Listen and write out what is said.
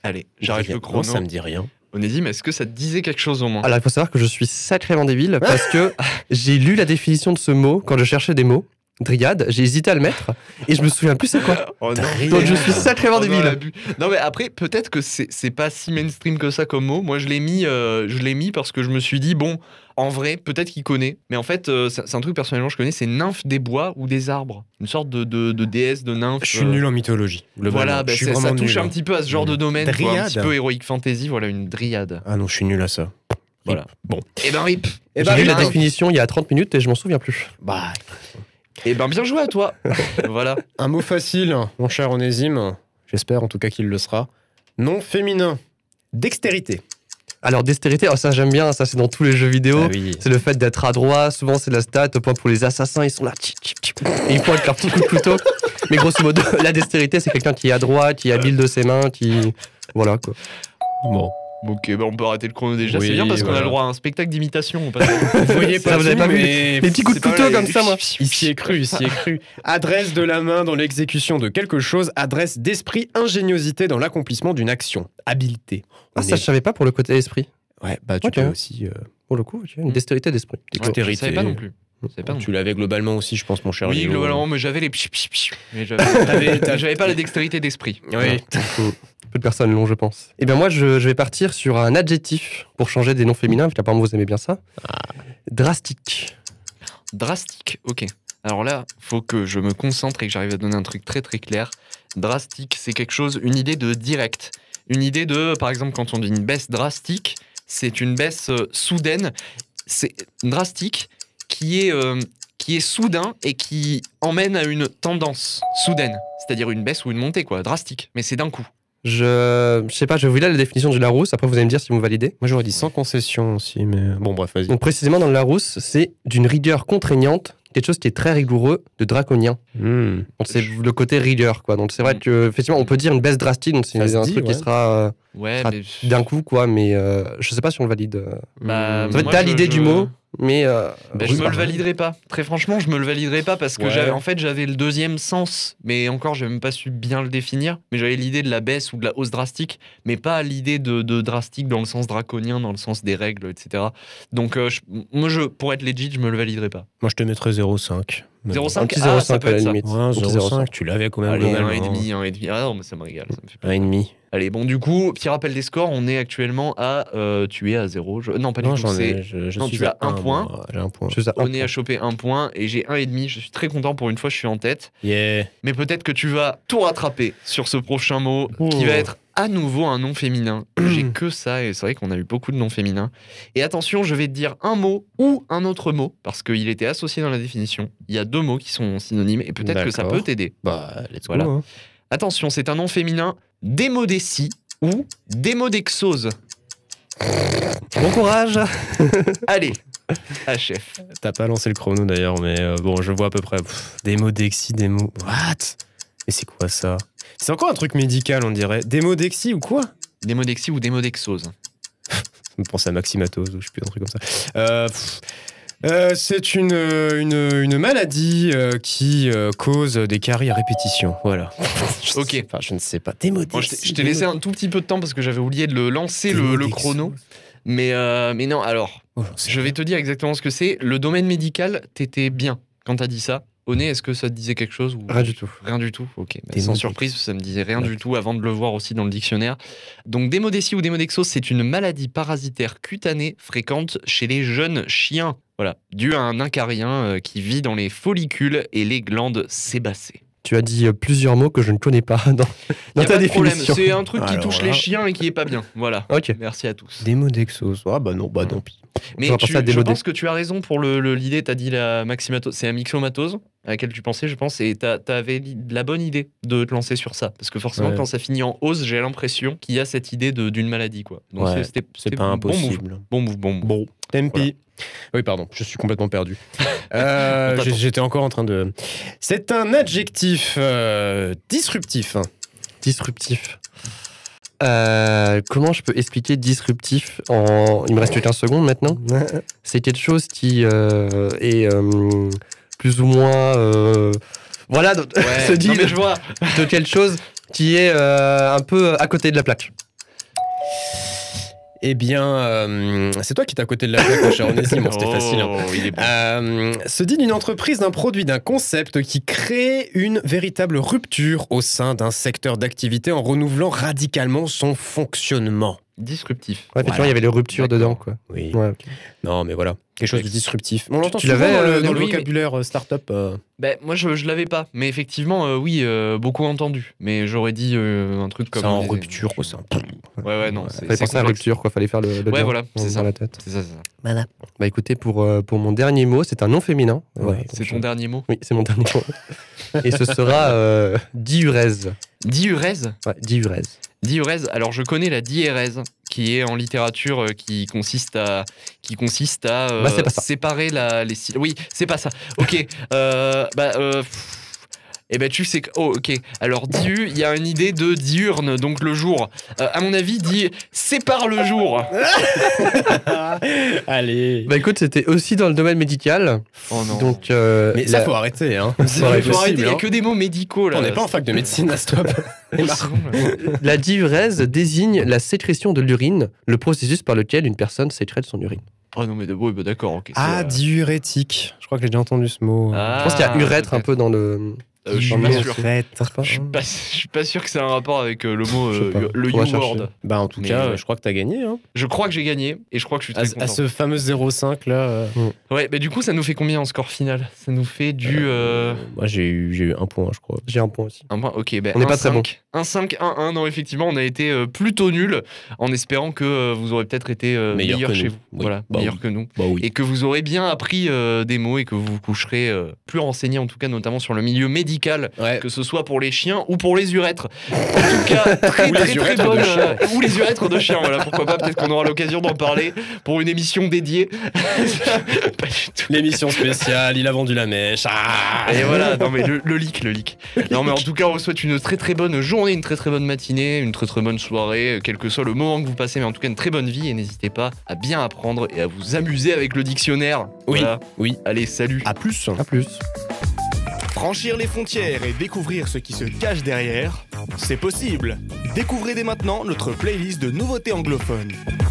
Allez, j'arrête le chrono. Non, ça me dit rien. Onésime, est-ce que ça te disait quelque chose au moins? Alors, il faut savoir que je suis sacrément débile parce que j'ai lu la définition de ce mot quand je cherchais des mots. Dryade, j'ai hésité à le mettre et je me souviens plus c'est quoi. Oh non. Donc je suis sacrément débile. Non mais après peut-être que c'est pas si mainstream que ça comme mot. Moi je l'ai mis parce que je me suis dit bon en vrai peut-être qu'il connaît, mais en fait c'est un truc personnellement je connais, c'est nymphe des bois ou des arbres, une sorte de déesse de nymphe. Je suis nul en mythologie. Voilà, ça touche un petit peu à ce genre de domaine, Dryade. un petit peu heroic fantasy, voilà une dryade. Ah non, je suis nul à ça. Voilà. Bon. Et ben rip. J'ai lu la définition il y a 30 minutes et je m'en souviens plus. Bah. Et ben bien joué à toi. Voilà. Un mot facile, mon cher Onésime. J'espère en tout cas qu'il le sera. Nom féminin. Dextérité. Alors, dextérité, ça j'aime bien, ça c'est dans tous les jeux vidéo. Ah oui. C'est le fait d'être adroit, souvent c'est la stat, au point pour les assassins, ils sont là, et ils font avec leur petit coup de couteau. Mais grosso modo, la dextérité, c'est quelqu'un qui est adroit, qui est habile de ses mains, qui. Voilà quoi. Bon. Ok, on peut arrêter le chrono déjà. Oui, c'est bien parce qu'on a voilà. le droit à un spectacle d'imitation. Vous voyez Ça, vous avez pas vu les petits coups de couteau comme ça, moi. Ici est cru. Adresse de la main dans l'exécution de quelque chose, adresse d'esprit, ingéniosité dans l'accomplissement d'une action. Habileté. Ça, je savais pas pour le côté esprit. Ouais, bah tu Ok. peux aussi. Pour le coup, une dextérité d'esprit. Je savais pas non plus. Tu l'avais globalement aussi, je pense, mon cher Oui, Léo. globalement, mais j'avais les mais j'avais pas la dextérité d'esprit. Oui. Peu de personnes l'ont, je pense. Et bien moi, je vais partir sur un adjectif pour changer des noms féminins, parce qu'apparemment vous aimez bien ça. Drastique. Drastique, ok. Alors là, faut que je me concentre et que j'arrive à donner un truc très très clair. Drastique, c'est quelque chose, une idée de direct. Une idée de, par exemple, quand on dit une baisse drastique, c'est une baisse soudaine. C'est drastique qui est soudain et qui emmène à une tendance soudaine. C'est-à-dire une baisse ou une montée, quoi. Drastique, mais c'est d'un coup. Je sais pas, je vous lis la définition du Larousse, après vous allez me dire si vous validez. Moi j'aurais dit sans concession aussi, mais bon bref, vas-y. Donc précisément dans le Larousse, c'est d'une rigueur contraignante, quelque chose qui est très rigoureux, de draconien. Donc c'est le côté rigueur, quoi. Donc c'est vrai que effectivement on peut dire une baisse drastique, donc c'est Ça se un dit, truc ouais. qui sera Ouais, d'un coup, quoi, mais je sais pas si on le valide. Bah, En fait, moi, t'as l'idée du mot, mais... je me le validerai pas. Très franchement, je me le validerai pas parce que j'avais le deuxième sens, mais encore, j'ai même pas su bien le définir. Mais j'avais l'idée de la baisse ou de la hausse drastique, mais pas l'idée de drastique dans le sens draconien, dans le sens des règles, etc. Donc, pour être legit, je me le validerai pas. Moi je te mettrais 0,5. 0,5, un petit ça 0,5 peut à la être ça. limite. Ouais, Un petit 0,5, tu l'avais quand même Allez, globalement. 1,5. Ah non, mais ça me régale, ça me fait plaisir. 1,5. Allez, bon, du coup, petit rappel des scores, on est actuellement à... tu es à 0. Non, pas du tout, c'est... Non, tu as un point. Moi, j'ai un point. On est à choper un point et j'ai 1,5. Je suis très content, pour une fois, je suis en tête. Yeah. Mais peut-être que tu vas tout rattraper sur ce prochain mot qui va être à nouveau un nom féminin. J'ai que ça et c'est vrai qu'on a eu beaucoup de noms féminins. Et attention, je vais te dire un mot ou un autre mot parce qu'il était associé dans la définition. Il y a deux mots qui sont synonymes et peut-être que ça D'accord. peut t'aider. Bah, let's Voilà. go. Hein. Attention, c'est un nom féminin, démodécie ou démodexose. Bon courage. Allez, à chef. T'as pas lancé le chrono d'ailleurs, mais bon, je vois à peu près. Démodexie, démo. What? Mais c'est quoi ça? C'est encore un truc médical, on dirait. Démodexie ou quoi? Démodexie ou démodexose. Je me pense à maximatose ou je sais plus, un truc comme ça. C'est une maladie qui cause des caries à répétition. Voilà. Ok. Enfin, je ne sais pas. Démodexie. Moi, je t'ai laissé un tout petit peu de temps parce que j'avais oublié de le lancer le chrono. Mais non, alors, je vais te dire exactement ce que c'est. Le domaine médical, t'étais bien quand t'as dit ça. Oné, est-ce que ça te disait quelque chose ou... Rien du tout. Rien du tout, ok. Bah, sans surprise, ça me disait rien du tout avant de le voir aussi dans le dictionnaire. Donc, démodécie ou démodexose, c'est une maladie parasitaire cutanée fréquente chez les jeunes chiens. Voilà, due à un acarien qui vit dans les follicules et les glandes sébacées. Tu as dit plusieurs mots que je ne connais pas dans Y a ta pas de problème, définition. c'est un truc qui Alors touche là- les chiens et qui est pas bien. Voilà. Ok. Merci à tous. Démodexose. Ah bah non, tant pis. Mais J'aurais pensé à je démodé. pense que tu as raison pour l'idée, t'as dit la maximatose, c'est la myxomatose à laquelle tu pensais, je pense, et t'avais la bonne idée de te lancer sur ça. Parce que forcément, Ouais. quand ça finit en hausse, j'ai l'impression qu'il y a cette idée d'une maladie, quoi. Donc Ouais, c'était C'est pas impossible. Bon move. Bon, tempi. Oui, pardon, je suis complètement perdu. J'étais encore en train de... C'est un adjectif disruptif. Disruptif. Comment je peux expliquer disruptif en... Il me reste 15 secondes maintenant. C'est quelque chose qui est plus ou moins... Voilà, se dit non, mais je vois. de quelque chose qui est un peu à côté de la plaque. Eh bien, c'est toi qui t'es à côté de la plaque, mon cher Onésime. Bon, c'était facile. Hein. Il est bon. Se dit d'une entreprise, d'un produit, d'un concept qui crée une véritable rupture au sein d'un secteur d'activité en renouvelant radicalement son fonctionnement. Disruptif. Ouais, effectivement, il y avait les ruptures dedans, quoi. Oui. Ouais, ok. Non, mais voilà. Quelque chose de disruptif. On l'entend Tu souvent l'avais, dans le oui, vocabulaire start-up. Ben, moi, je l'avais pas. Mais effectivement, oui, beaucoup entendu. Mais j'aurais dit un truc comme. C'est en rupture, quoi. Ouais, non. Fallait penser à la rupture, quoi. Fallait faire le Ouais, lien voilà, c'est dans ça. la tête. C'est ça. Voilà. Bah écoutez, pour mon dernier mot, c'est un nom féminin. Ouais, C'est ton dernier mot. Oui, c'est mon dernier mot. Et ce sera diurèse. Diurèse. Ouais, diurèse. Diurèse. Alors, je connais la diérèse, qui est en littérature, qui consiste à Bah, c'est pas ça. séparer les syllabes. Oui, c'est pas ça. Ok. Eh ben tu sais que... Oh, ok. Alors, il y a une idée de diurne, donc le jour. À mon avis, sépare le jour. Allez. Bah écoute, c'était aussi dans le domaine médical. Oh non. Donc, Mais ça, faut arrêter. Hein. Il C'est faut pas arrêter, possible, il y a hein. que des mots médicaux, là. On n'est pas en fac de médecine, là, stop. C'est bon, là. la diurèse désigne la sécrétion de l'urine, le processus par lequel une personne sécrète son urine. Oh non, mais oui, bah, d'accord. ok, c'est, Diurétique. Je crois que j'ai déjà entendu ce mot. Ah, Je pense qu'il y a urètre un peut-être. peu dans le... Je suis dans pas le sûr. Je suis pas sûr que c'est un rapport avec le mot, Je sais pas. le Faudra U-word. chercher. Bah, en tout Mais cas, ouais. je crois que t'as gagné. Hein. Je crois que j'ai gagné et je crois que je suis très content. À ce fameux 0,5 là. Ouais, mais du coup, ça nous fait combien en score final? Ça nous fait du. Moi, j'ai eu un point, je crois. J'ai un point aussi. Un point, ok, ben On n'est pas très bon. 1-5, 1-1, non, effectivement, on a été plutôt nuls en espérant que vous aurez peut-être été Meilleur meilleurs que chez nous. vous. Oui. Voilà, Bah meilleurs oui. que nous. Bah oui. Et que vous aurez bien appris des mots et que vous vous coucherez plus renseigné, en tout cas, notamment sur le milieu médical, Ouais. que ce soit pour les chiens ou pour les urètres. En tout cas, très Ou les très urètres bonne. de chiens. Ou les urètres de chiens, voilà, pourquoi pas, peut-être qu'on aura l'occasion d'en parler pour une émission dédiée. Pas du tout. L'émission spéciale, il a vendu la mèche. Ah Et voilà, non mais le leak. Non mais en tout cas, on vous souhaite une très très bonne journée, une très très bonne matinée, une très très bonne soirée, quel que soit le moment que vous passez, mais en tout cas une très bonne vie et n'hésitez pas à bien apprendre et à vous amuser avec le dictionnaire. Oui, Voilà. oui. Allez, salut. À plus. À plus. Franchir les frontières et découvrir ce qui se cache derrière, c'est possible. Découvrez dès maintenant notre playlist de nouveautés anglophones.